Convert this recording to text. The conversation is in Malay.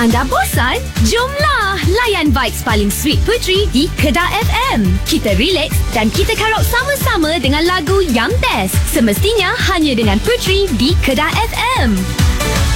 Anda bosan? Jomlah layan vibes paling sweet Puteri di Kedah FM. Kita relax dan kita karaoke sama-sama dengan lagu yang best. Semestinya hanya dengan Puteri di Kedah FM.